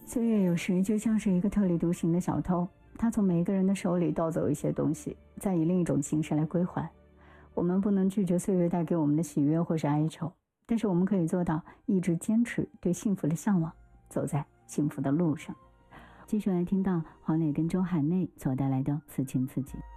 岁月有时就像是一个特立独行的小偷，他从每一个人的手里盗走一些东西，再以另一种形式来归还。我们不能拒绝岁月带给我们的喜悦或是哀愁，但是我们可以做到一直坚持对幸福的向往，走在幸福的路上。继续来听到黄磊跟周海媚所带来的此情此景。